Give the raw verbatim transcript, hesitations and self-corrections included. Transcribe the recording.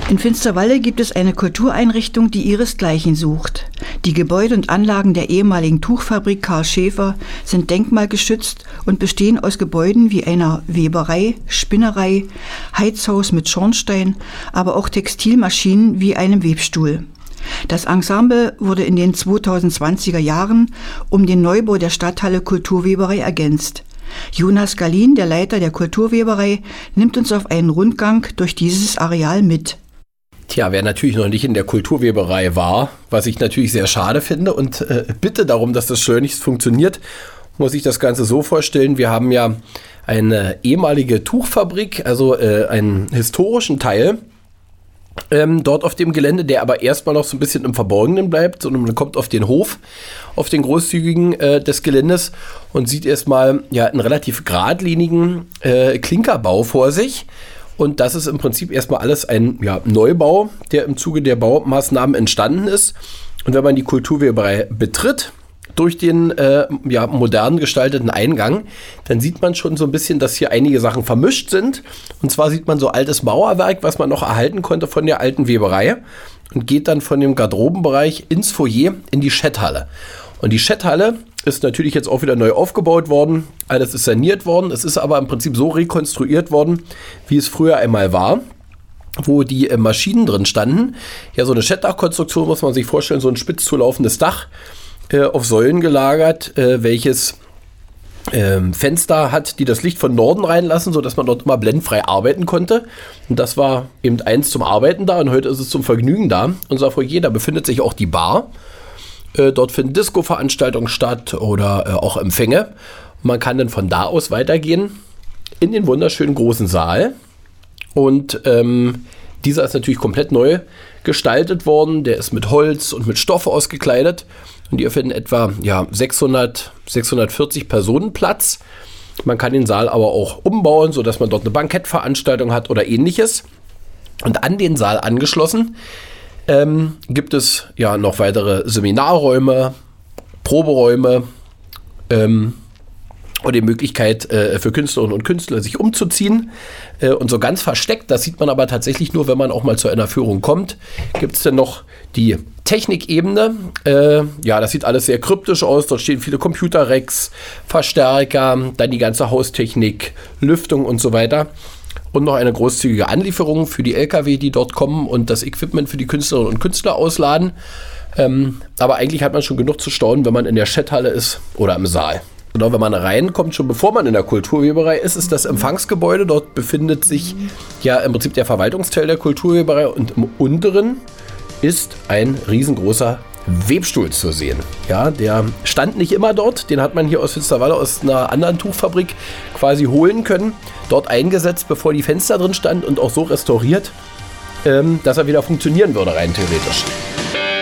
In Finsterwalde gibt es eine Kultureinrichtung, die ihresgleichen sucht. Die Gebäude und Anlagen der ehemaligen Tuchfabrik Karl Schäfer sind denkmalgeschützt und bestehen aus Gebäuden wie einer Weberei, Spinnerei, Heizhaus mit Schornstein, aber auch Textilmaschinen wie einem Webstuhl. Das Ensemble wurde in den zweitausendzwanziger Jahren um den Neubau der Stadthalle Kulturweberei ergänzt. Jonas Galin, der Leiter der Kulturweberei, nimmt uns auf einen Rundgang durch dieses Areal mit. Tja, wer natürlich noch nicht in der Kulturweberei war, was ich natürlich sehr schade finde und äh, bitte darum, dass das schleunigst funktioniert, muss ich das Ganze so vorstellen. Wir haben ja eine ehemalige Tuchfabrik, also äh, einen historischen Teil ähm, dort auf dem Gelände, der aber erstmal noch so ein bisschen im Verborgenen bleibt, sondern man kommt auf den Hof, auf den großzügigen äh, des Geländes und sieht erstmal ja einen relativ geradlinigen äh, Klinkerbau vor sich. Und das ist im Prinzip erstmal alles ein ja, Neubau, der im Zuge der Baumaßnahmen entstanden ist. Und wenn man die Kulturweberei betritt, durch den äh, ja, modern gestalteten Eingang, dann sieht man schon so ein bisschen, dass hier einige Sachen vermischt sind. Und zwar sieht man so altes Mauerwerk, was man noch erhalten konnte von der alten Weberei und geht dann von dem Garderobenbereich ins Foyer in die Schetthalle. Und die Schetthalle ist natürlich jetzt auch wieder neu aufgebaut worden. Alles ist saniert worden. Es ist aber im Prinzip so rekonstruiert worden, wie es früher einmal war, wo die äh, Maschinen drin standen. Ja, so eine Schettdachkonstruktion muss man sich vorstellen, so ein spitz zulaufendes Dach äh, auf Säulen gelagert, äh, welches äh, Fenster hat, die das Licht von Norden reinlassen, sodass man dort immer blendfrei arbeiten konnte. Und das war eben eins zum Arbeiten da und heute ist es zum Vergnügen da. Unser Foyer, da befindet sich auch die Bar. Äh, dort finden Disco-Veranstaltungen statt oder äh, auch Empfänge. Man kann dann von da aus weitergehen in den wunderschönen großen Saal. Und ähm, dieser ist natürlich komplett neu gestaltet worden. Der ist mit Holz und mit Stoff ausgekleidet. Und hier finden etwa ja, sechshundert, sechshundertvierzig Personen Platz. Man kann den Saal aber auch umbauen, sodass man dort eine Bankettveranstaltung hat oder ähnliches. Und an den Saal angeschlossen Ähm, gibt es ja noch weitere Seminarräume, Proberäume ähm, und die Möglichkeit äh, für Künstlerinnen und Künstler sich umzuziehen. Äh, und so ganz versteckt, das sieht man aber tatsächlich nur, wenn man auch mal zu einer Führung kommt, gibt es dann noch die Technikebene. Äh, ja, das sieht alles sehr kryptisch aus. Dort stehen viele Computerracks, Verstärker, dann die ganze Haustechnik, Lüftung und so weiter. Und noch eine großzügige Anlieferung für die L K W, die dort kommen und das Equipment für die Künstlerinnen und Künstler ausladen. Ähm, aber eigentlich hat man schon genug zu staunen, wenn man in der Schetthalle ist oder im Saal. Genau, wenn man reinkommt, schon bevor man in der Kulturweberei ist, ist das Empfangsgebäude. Dort befindet sich ja im Prinzip der Verwaltungsteil der Kulturweberei und im unteren ist ein riesengroßer Webstuhl zu sehen. Ja, der stand nicht immer dort, den hat man hier aus Finsterwalde aus einer anderen Tuchfabrik quasi holen können, dort eingesetzt, bevor die Fenster drin standen und auch so restauriert, ähm, dass er wieder funktionieren würde, rein theoretisch.